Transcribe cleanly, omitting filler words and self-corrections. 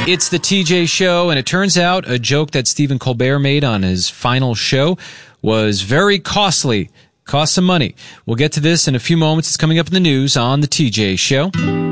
It's the TJ Show, and it turns out a joke that Stephen Colbert made on his final show was very costly. Cost some money. We'll get to this in a few moments. It's coming up in the news on the TJ Show.